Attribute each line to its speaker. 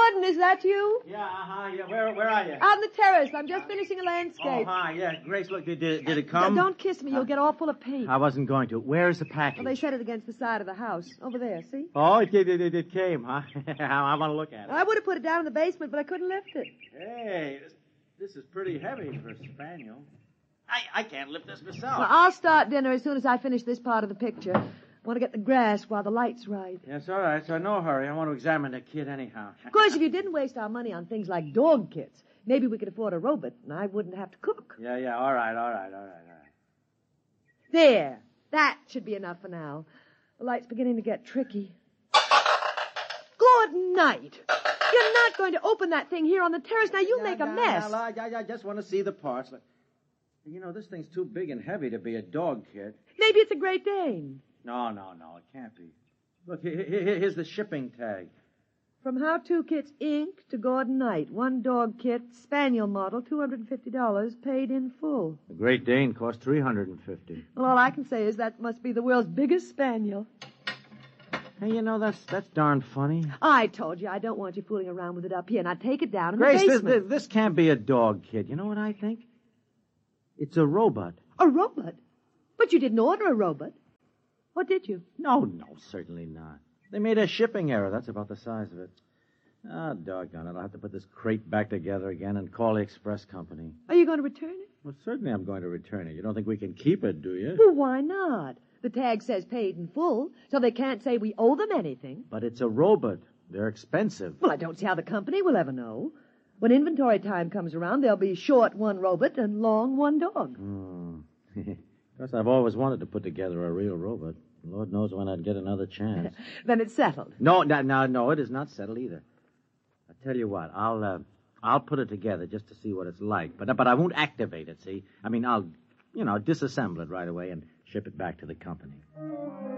Speaker 1: Gordon, is that you?
Speaker 2: Yeah. Where are you?
Speaker 1: Out on the terrace. I'm just finishing a landscape.
Speaker 2: Oh, hi, yeah. Grace, look, did it come?
Speaker 1: Don't kiss me. You'll get all full of paint.
Speaker 2: I wasn't going to. Where's the package?
Speaker 1: Well, they set it against the side of the house. Over there, see?
Speaker 2: Oh, it came, huh? I want to look at it.
Speaker 1: I would have put it down in the basement, but I couldn't lift it.
Speaker 2: Hey, this is pretty heavy for a spaniel. I can't lift this myself.
Speaker 1: Well, I'll start dinner as soon as I finish this part of the picture. I want to get the grass while the light's right.
Speaker 2: Yes, all right. So no hurry. I want to examine the kid anyhow.
Speaker 1: Of course, if you didn't waste our money on things like dog kits, maybe we could afford a robot, and I wouldn't have to cook.
Speaker 2: Yeah. All right.
Speaker 1: There. That should be enough for now. The light's beginning to get tricky. Good night. You're not going to open that thing here on the terrace. Now, you make a mess.
Speaker 2: I just want to see the parts. You know, this thing's too big and heavy to be a dog kit.
Speaker 1: Maybe it's a Great Dane.
Speaker 2: No, it can't be. Look, here's the shipping tag.
Speaker 1: From How To Kits, Inc. to Gordon Knight. One dog kit, spaniel model, $250, paid in full.
Speaker 2: The Great Dane cost $350.
Speaker 1: Well, all I can say is that must be the world's biggest spaniel.
Speaker 2: Hey, you know, that's darn funny.
Speaker 1: I told you I don't want you fooling around with it up here. Now take it down in
Speaker 2: Grace,
Speaker 1: the basement.
Speaker 2: this can't be a dog kit. You know what I think? It's a robot.
Speaker 1: A robot? But you didn't order a robot. What did you?
Speaker 2: No, certainly not. They made a shipping error. That's about the size of it. Ah, doggone it. I'll have to put this crate back together again and call the express company.
Speaker 1: Are you going to return it?
Speaker 2: Well, certainly I'm going to return it. You don't think we can keep it, do you?
Speaker 1: Well, why not? The tag says paid in full, so they can't say we owe them anything.
Speaker 2: But it's a robot. They're expensive.
Speaker 1: Well, I don't see how the company will ever know. When inventory time comes around, they'll be short one robot and long one dog.
Speaker 2: Of course, I've always wanted to put together a real robot. Lord knows when I'd get another chance.
Speaker 1: Then it's settled.
Speaker 2: No, it is not settled either. I tell you what, I'll put it together just to see what it's like. But I won't activate it, see? I mean, I'll disassemble it right away and ship it back to the company.